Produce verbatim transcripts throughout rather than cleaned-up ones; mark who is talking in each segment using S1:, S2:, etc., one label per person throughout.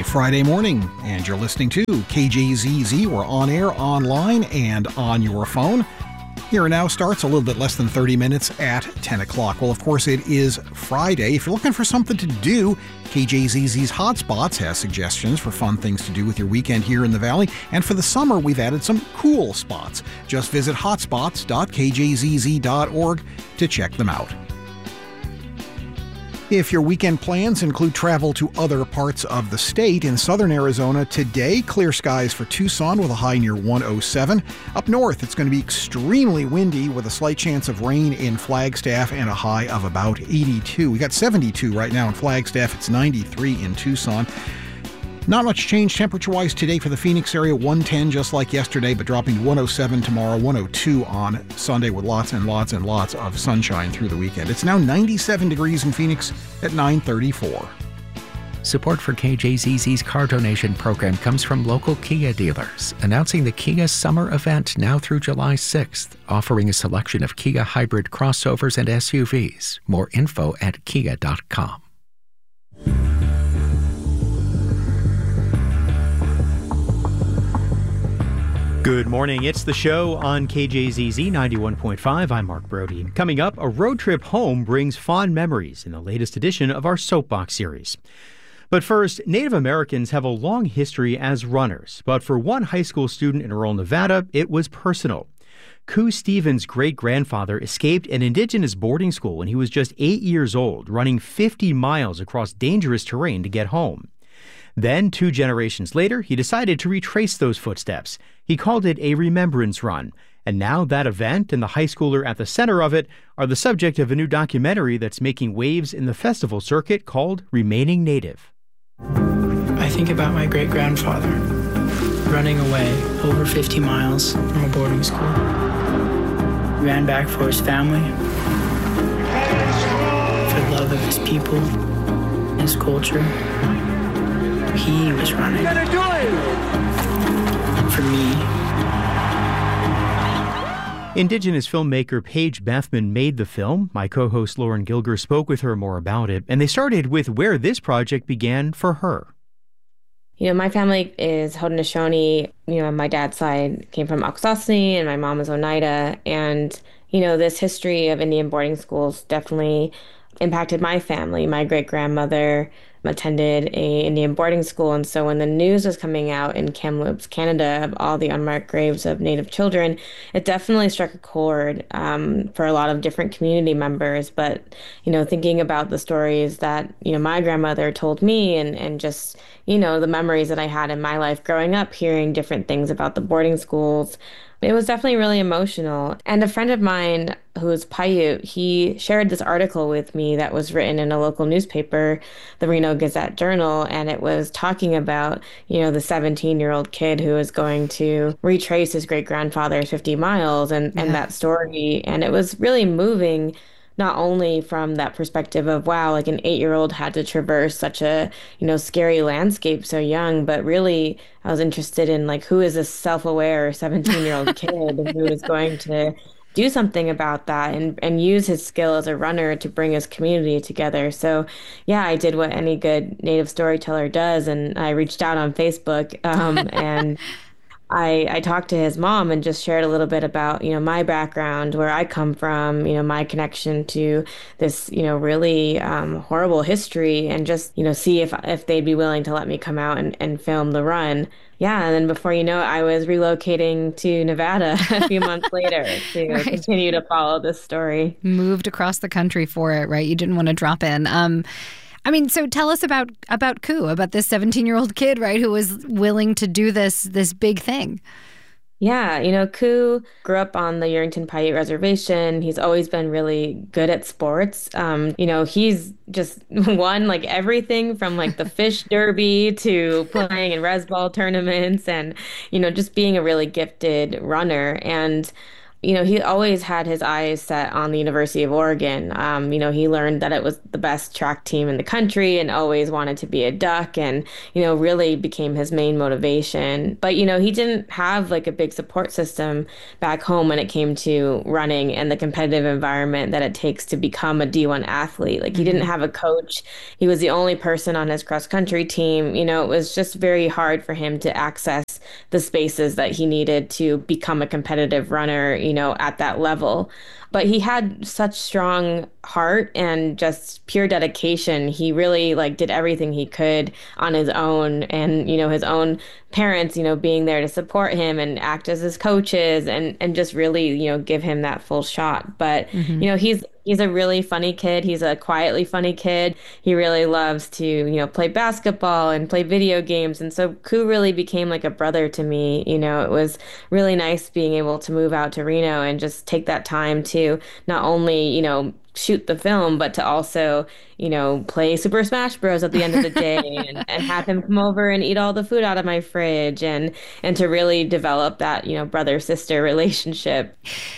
S1: Friday morning, and you're listening to K J Z Z. We're on air, online, and on your phone. Here and Now starts a little bit less than thirty minutes at ten o'clock. Well, of course, it is Friday. If you're looking for something to do, K J Z Z's Hotspots has suggestions for fun things to do with your weekend here in the Valley. And for the summer, we've added some cool spots. Just visit hotspots dot k j z z dot org to check them out. If your weekend plans include travel to other parts of the state, in southern Arizona today, clear skies for Tucson with a high near one oh seven. Up north, it's going to be extremely windy with a slight chance of rain in Flagstaff and a high of about eighty-two. We got seventy-two right now in Flagstaff. It's ninety-three in Tucson. Not much change temperature-wise today for the Phoenix area, one ten just like yesterday, but dropping to one oh seven tomorrow, one oh two on Sunday with lots and lots and lots of sunshine through the weekend. It's now ninety-seven degrees in Phoenix at nine thirty-four.
S2: Support for K J Z Z's car donation program comes from local Kia dealers, announcing the Kia Summer Event now through July sixth, offering a selection of Kia hybrid crossovers and S U Vs. More info at kia dot com.
S3: Good morning. It's The Show on K J Z Z ninety-one point five. I'm Mark Brody. Coming up, a road trip home brings fond memories in the latest edition of our Soapbox series. But first, Native Americans have a long history as runners, but for one high school student in rural Nevada, it was personal. Koo Stevens' great-grandfather escaped an indigenous boarding school when he was just eight years old, running fifty miles across dangerous terrain to get home. Then, two generations later, he decided to retrace those footsteps. He called it a remembrance run. And now that event and the high schooler at the center of it are the subject of a new documentary that's making waves in the festival circuit called Remaining Native.
S4: I think about my great-grandfather running away over fifty miles from a boarding school. He ran back for his family, for the love of his people, his culture. He was running for me.
S3: Indigenous filmmaker Paige Bethman made the film. My co-host Lauren Gilger spoke with her more about it, and they started with where this project began for her.
S5: You know, my family is Haudenosaunee. You know, my dad's side came from Akwesasne, and my mom was Oneida. And, you know, this history of Indian boarding schools definitely impacted my family. My great-grandmother attended a Indian boarding school, and so when the news was coming out in Kamloops, Canada, of all the unmarked graves of Native children, it definitely struck a chord um, for a lot of different community members. But, you know, thinking about the stories that, you know, my grandmother told me and, and just, you know, the memories that I had in my life growing up, hearing different things about the boarding schools, it was definitely really emotional. And a friend of mine who's Paiute, he shared this article with me that was written in a local newspaper, the Reno Gazette Journal, and it was talking about, you know, the seventeen-year-old kid who was going to retrace his great-grandfather fifty miles and, yeah. and that story. And it was really moving, not only from that perspective of, wow, like an eight-year-old had to traverse such a, you know, scary landscape so young, but really I was interested in, like, who is this self-aware seventeen-year-old kid who is going to do something about that and, and use his skill as a runner to bring his community together. So, yeah, I did what any good Native storyteller does, and I reached out on Facebook um, and I, I talked to his mom and just shared a little bit about, you know, my background, where I come from, you know, my connection to this, you know, really um, horrible history, and just, you know, see if if they'd be willing to let me come out and, and film the run. Yeah, and then before you know it, I was relocating to Nevada a few months later to right. continue to follow this story.
S6: Moved across the country for it, right? You didn't want to drop in. Um, I mean, so tell us about about Koo, about this seventeen-year-old kid, right, who was willing to do this this big thing.
S5: Yeah, you know, Koo grew up on the Yerington Paiute Reservation. He's always been really good at sports. Um, you know, he's just won like everything from like the fish derby to playing in res ball tournaments and, you know, just being a really gifted runner. And you know, he always had his eyes set on the University of Oregon. Um, you know, he learned that it was the best track team in the country and always wanted to be a Duck, and, you know, really became his main motivation. But, you know, he didn't have like a big support system back home when it came to running and the competitive environment that it takes to become a D one athlete. Like, he didn't have a coach. He was the only person on his cross country team. You know, it was just very hard for him to access the spaces that he needed to become a competitive runner, you know, at that level. But he had such strong heart and just pure dedication. He really like did everything he could on his own, and, you know, his own parents, you know, being there to support him and act as his coaches and, and just really, you know, give him that full shot. But, mm-hmm. you know, he's He's a really funny kid. He's a quietly funny kid. He really loves to, you know, play basketball and play video games. And so Ku really became like a brother to me. You know, it was really nice being able to move out to Reno and just take that time to not only, you know, shoot the film, but to also, you know, play Super Smash Bros. At the end of the day and, and have him come over and eat all the food out of my fridge, and, and to really develop that, you know, brother-sister relationship.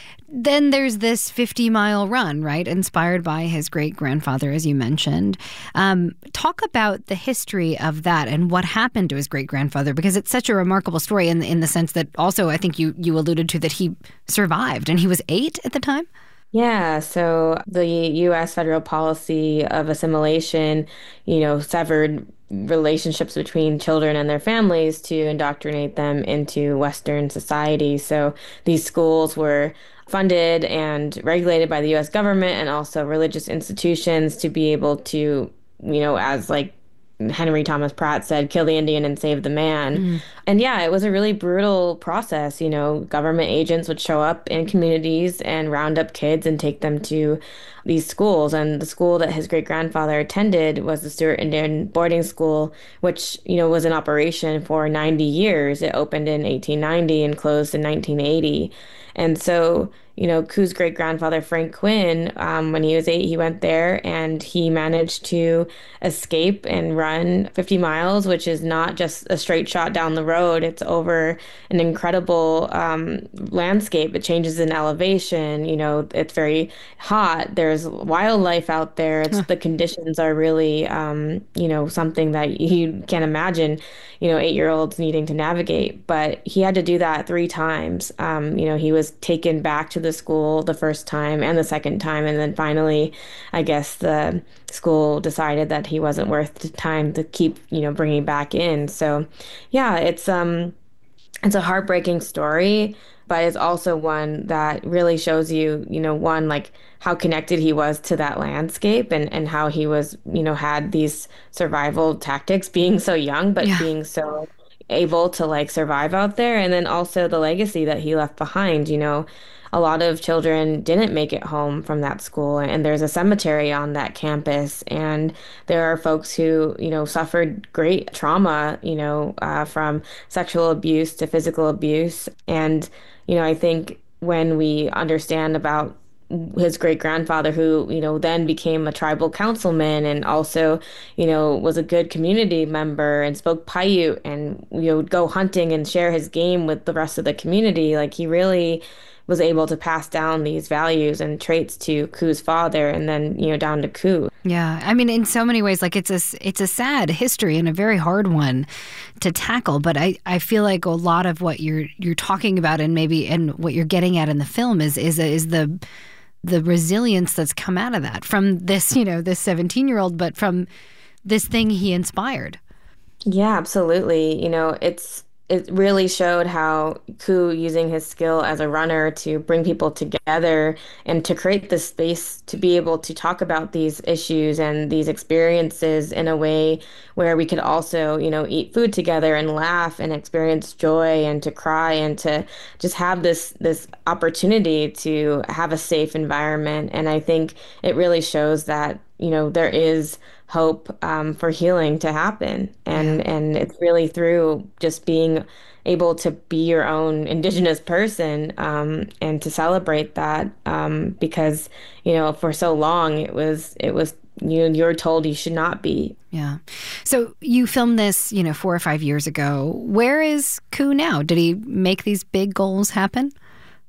S6: Then there's this fifty-mile run, right, inspired by his great-grandfather, as you mentioned. Um, talk about the history of that and what happened to his great-grandfather, because it's such a remarkable story in, in the sense that also I think you, you alluded to that he survived, and he was eight at the time?
S5: Yeah, so the U S federal policy of assimilation, you know, severed relationships between children and their families to indoctrinate them into Western society. So these schools were funded and regulated by the U S government and also religious institutions to be able to, you know, as like Henry Thomas Pratt said, kill the Indian and save the man. Mm. And yeah, it was a really brutal process. You know, government agents would show up in communities and round up kids and take them to these schools. And the school that his great-grandfather attended was the Stewart Indian Boarding School, which, you know, was in operation for ninety years. It opened in eighteen ninety and closed in nineteen eighty. And so, you know, Ku's great-grandfather, Frank Quinn, um, when he was eight, he went there and he managed to escape and run fifty miles, which is not just a straight shot down the road. It's over an incredible um, landscape. It changes in elevation. You know, it's very hot. There's wildlife out there. It's, huh. The conditions are really, um, you know, something that you can't imagine, you know, eight-year-olds needing to navigate. But he had to do that three times. Um, you know, he was taken back to the school the first time and the second time, and then finally I guess the school decided that he wasn't worth the time to keep, you know, bringing back in. So yeah, it's um it's a heartbreaking story, but it's also one that really shows you, you know, one, like how connected he was to that landscape and, and how he was, you know, had these survival tactics being so young, but yeah. being so able to like survive out there. And then also the legacy that he left behind. You know, a lot of children didn't make it home from that school, and there's a cemetery on that campus, and there are folks who, you know, suffered great trauma, you know, uh, from sexual abuse to physical abuse. And, you know, I think when we understand about his great-grandfather, who, you know, then became a tribal councilman and also, you know, was a good community member and spoke Paiute and, you know, would go hunting and share his game with the rest of the community. Like, he really was able to pass down these values and traits to Ku's father and then, you know, down to Ku.
S6: Yeah. I mean, in so many ways, like it's a, it's a sad history and a very hard one to tackle. But I, I feel like a lot of what you're you're talking about and maybe and what you're getting at in the film is is is the the resilience that's come out of that from this, you know, this seventeen-year-old, but from this thing he inspired.
S5: Yeah, absolutely. You know, it's it really showed how Ku, using his skill as a runner to bring people together and to create this space to be able to talk about these issues and these experiences in a way where we could also, you know, eat food together and laugh and experience joy and to cry and to just have this this opportunity to have a safe environment. And I think it really shows that, you know, there is hope um, for healing to happen. And, yeah. and it's really through just being able to be your own Indigenous person um, and to celebrate that um, because, you know, for so long it was, it was, you, you're told you should not be.
S6: Yeah. So you filmed this, you know, four or five years ago. Where is Ku now? Did he make these big goals happen?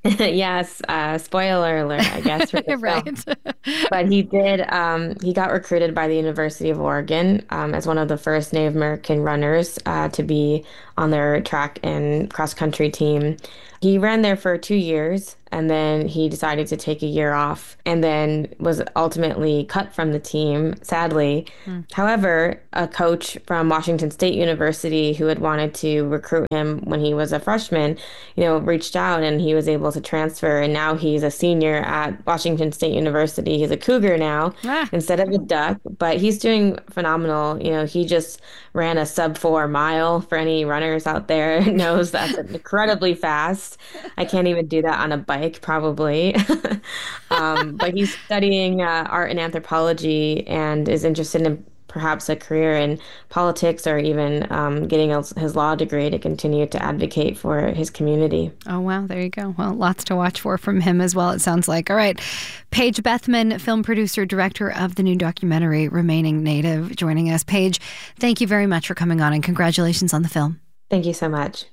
S5: Yes, uh, spoiler alert, I guess, for the film.
S6: Right.
S5: But he did, um, he got recruited by the University of Oregon um, as one of the first Native American runners uh, to be on their track and cross country team. He ran there for two years and then he decided to take a year off and then was ultimately cut from the team, sadly.
S6: Mm.
S5: However, a coach from Washington State University who had wanted to recruit him when he was a freshman, you know, reached out and he was able to transfer. And now he's a senior at Washington State University. He's a Cougar now
S6: Ah.
S5: instead of a Duck, but he's doing phenomenal. You know, he just ran a sub four mile. For any runners out there knows that's incredibly fast. I can't even do that on a bike, probably. um, but he's studying uh, art and anthropology and is interested in perhaps a career in politics or even um, getting his, his law degree to continue to advocate for his community.
S6: Oh, wow. There you go. Well, lots to watch for from him as well, it sounds like. All right. Paige Bethman, film producer, director of the new documentary, Remaining Native, joining us. Paige, thank you very much for coming on and congratulations on the film.
S5: Thank you so much.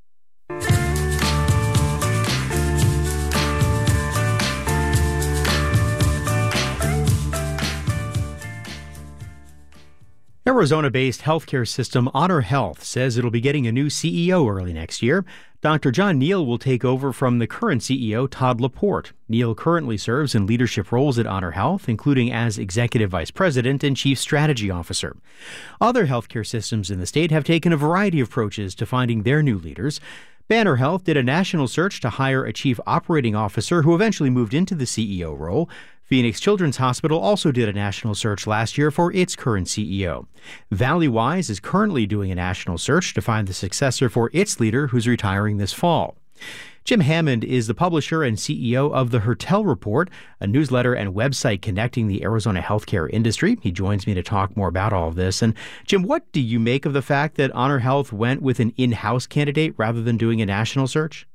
S3: Arizona-based healthcare system Honor Health says it'll be getting a new C E O early next year. Doctor John Neal will take over from the current C E O, Todd LaPorte. Neal currently serves in leadership roles at Honor Health, including as Executive Vice President and Chief Strategy Officer. Other healthcare systems in the state have taken a variety of approaches to finding their new leaders. Banner Health did a national search to hire a chief operating officer who eventually moved into the C E O role. Phoenix Children's Hospital also did a national search last year for its current C E O. Valleywise is currently doing a national search to find the successor for its leader, who's retiring this fall. Jim Hammond is the publisher and C E O of The Hertel Report, a newsletter and website connecting the Arizona healthcare industry. He joins me to talk more about all of this. And Jim, what do you make of the fact that Honor Health went with an in-house candidate rather than doing a national search?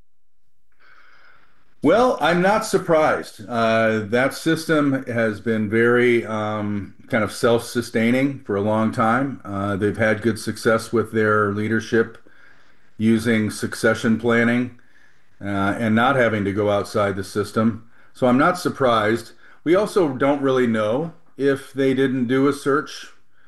S7: Well, I'm not surprised. Uh, that system has been very um, kind of self-sustaining for a long time. Uh, they've had good success with their leadership using succession planning uh, and not having to go outside the system. So I'm not surprised. We also don't really know if they didn't do a search,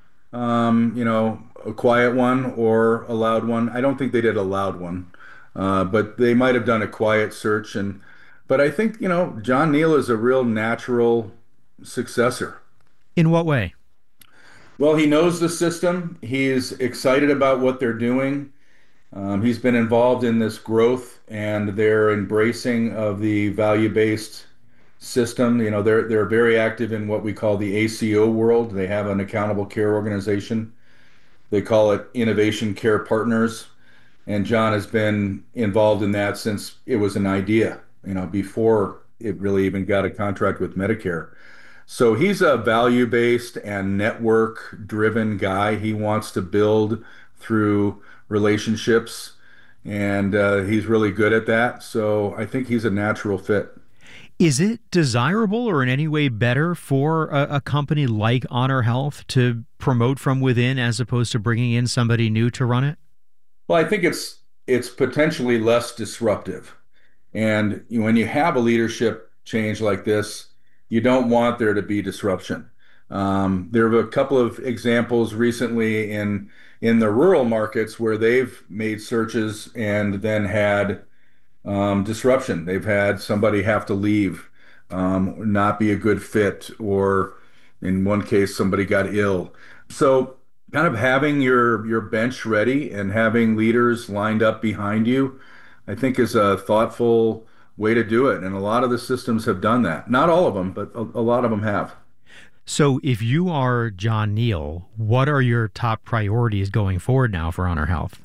S7: um, you know, a quiet one or a loud one. I don't think they did a loud one, uh, but they might have done a quiet search. And But I think, you know, John Neal is a real natural successor.
S3: In what way?
S7: Well, he knows the system. He's excited about what they're doing. Um, he's been involved in this growth and their embracing of the value-based system. You know, they're they're very active in what we call the A C O world. They have an accountable care organization. They call it Innovation Care Partners. And John has been involved in that since it was an idea, you know, before it really even got a contract with Medicare. So he's a value-based and network-driven guy. He wants to build through relationships, and uh, he's really good at that. So I think he's a natural fit.
S3: Is it desirable or in any way better for a, a company like Honor Health to promote from within as opposed to bringing in somebody new to run it?
S7: Well, I think it's it's potentially less disruptive. And you know, when you have a leadership change like this, you don't want there to be disruption. Um, there are a couple of examples recently in in the rural markets where they've made searches and then had um, disruption. They've had somebody have to leave, um, not be a good fit, or in one case, somebody got ill. So kind of having your your bench ready and having leaders lined up behind you, I think is a thoughtful way to do it. And a lot of the systems have done that. Not all of them, but a, a lot of them have.
S3: So if you are John Neal, what are your top priorities going forward now for Honor Health?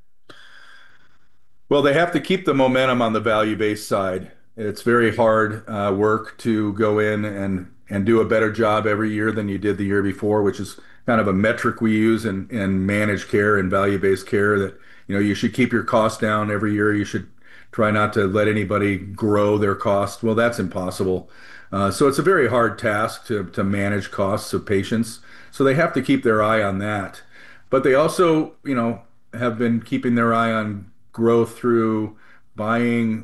S7: Well, they have to keep the momentum on the value-based side. It's very hard uh, work to go in and, and do a better job every year than you did the year before, which is kind of a metric we use in, in managed care and value-based care, that, you know, you should keep your costs down every year. You should try not to let anybody grow their costs. Well, that's impossible. Uh, so it's a very hard task to, to manage costs of patients. So they have to keep their eye on that. But they also, you know, have been keeping their eye on growth through buying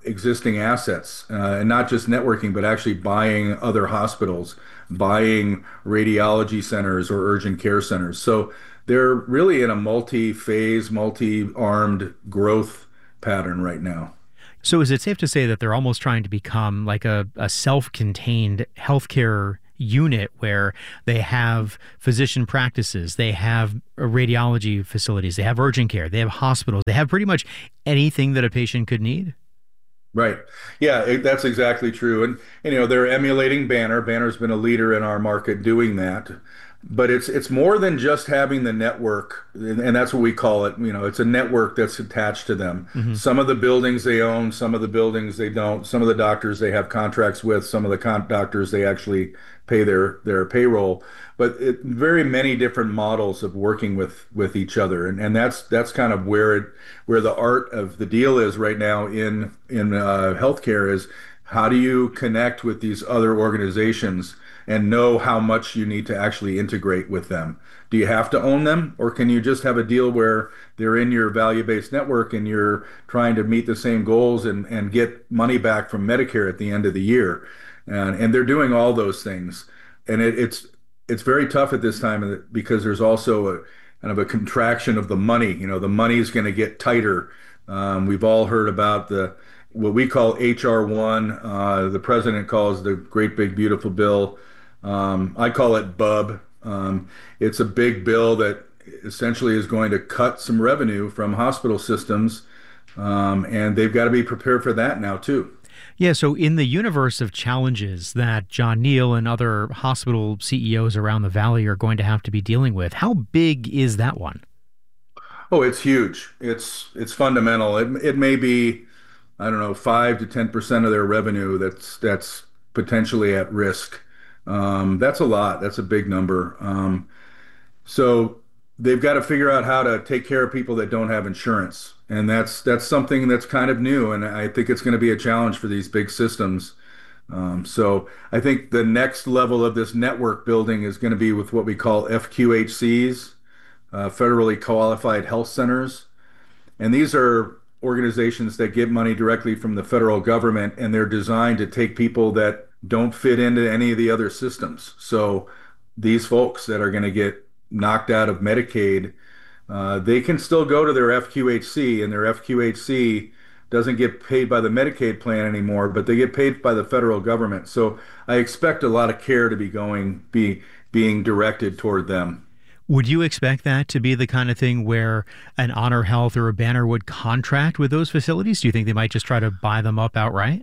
S7: existing assets, uh, and not just networking, but actually buying other hospitals, buying radiology centers or urgent care centers. So they're really in a multi-phase, multi-armed growth pattern right now.
S3: So is it safe to say that they're almost trying to become like a, a self-contained healthcare unit where they have physician practices, they have radiology facilities, they have urgent care, they have hospitals, they have pretty much anything that a patient could need?
S7: Right. Yeah, it, that's exactly true. And, and, you know, they're emulating Banner. Banner's been a leader in our market doing that. But it's it's more than just having the network, and, and that's what we call it. You know, it's a network that's attached to them. Mm-hmm. Some of the buildings they own, some of the buildings they don't. Some of the doctors they have contracts with, some of the con- doctors they actually pay their their payroll. But it, very many different models of working with with each other, and and that's that's kind of where it where the art of the deal is right now in in uh, healthcare is how do you connect with these other organizations and know how much you need to actually integrate with them. Do you have to own them, or can you just have a deal where they're in your value-based network and you're trying to meet the same goals and, and get money back from Medicare at the end of the year? And, and they're doing all those things. And it, it's it's very tough at this time because there's also a kind of a contraction of the money. You know, the money is going to get tighter. Um, we've all heard about the what we call H R one. Uh, the president calls the Great Big Beautiful Bill. Um, I call it B U B. Um, it's a big bill that essentially is going to cut some revenue from hospital systems, um, and they've got to be prepared for that now too.
S3: Yeah, so in the universe of challenges that John Neal and other hospital C E Os around the valley are going to have to be dealing with, how big is that one?
S7: Oh, it's huge. It's it's fundamental. It it may be, I don't know, five to ten percent of their revenue that's that's potentially at risk. Um, that's a lot. That's a big number. Um, so they've got to figure out how to take care of people that don't have insurance, and that's that's something that's kind of new. And I think it's going to be a challenge for these big systems. Um, so I think the next level of this network building is going to be with what we call F Q H Cs, uh, federally qualified health centers, and these are organizations that get money directly from the federal government, and they're designed to take people that don't fit into any of the other systems. So these folks that are going to get knocked out of Medicaid, uh, they can still go to their F Q H C, and their F Q H C doesn't get paid by the Medicaid plan anymore, but they get paid by the federal government. So I expect a lot of care to be going, be being directed toward them.
S3: Would you expect that to be the kind of thing where an Honor Health or a Banner would contract with those facilities? Do you think they might just try to buy them up outright?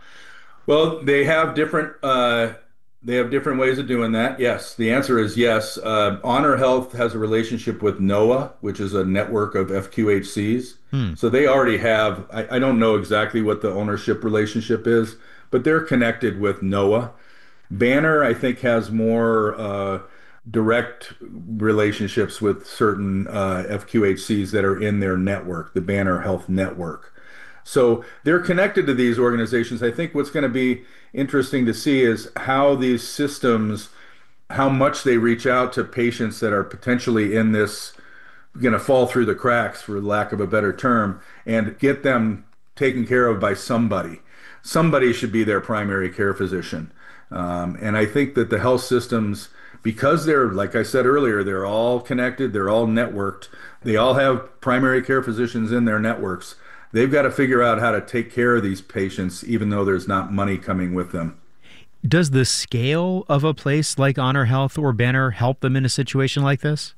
S7: Well, they have different uh, they have different ways of doing that. Yes, the answer is yes. Uh, Honor Health has a relationship with N O A A, which is a network of F Q H Cs. Hmm. So they already have. I, I don't know exactly what the ownership relationship is, but they're connected with N O A A. Banner, I think, has more uh, direct relationships with certain uh, F Q H Cs that are in their network, the Banner Health Network. So they're connected to these organizations. I think what's going to be interesting to see is how these systems, how much they reach out to patients that are potentially in this, going to fall through the cracks, for lack of a better term, and get them taken care of by somebody. Somebody should be their primary care physician. Um, and I think that the health systems, because they're, like I said earlier, they're all connected, they're all networked, they all have primary care physicians in their networks. They've got to figure out how to take care of these patients, even though there's not money coming with them.
S3: Does the scale of a place like Honor Health or Banner help them in a situation like this?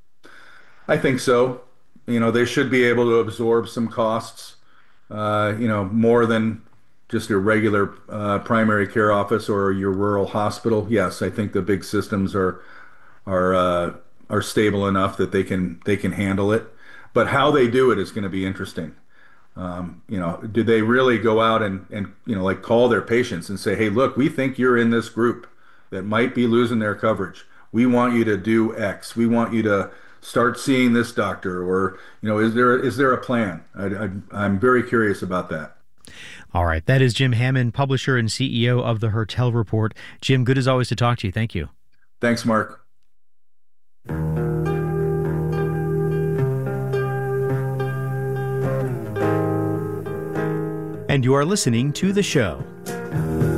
S7: I think so. You know, they should be able to absorb some costs, uh, you know, more than just a regular uh, primary care office or your rural hospital. Yes, I think the big systems are are uh, are stable enough that they can they can handle it. But how they do it is going to be interesting. Um, you know, do they really go out and, and, you know, like call their patients and say, hey, look, we think you're in this group that might be losing their coverage. We want you to do X. We want you to start seeing this doctor, or, you know, is there is there a plan? I, I, I'm very curious about that.
S3: All right. That is Jim Hammond, publisher and C E O of the Hertel Report. Jim, good as always to talk to you. Thank you.
S7: Thanks, Mark.
S3: And you are listening to The Show.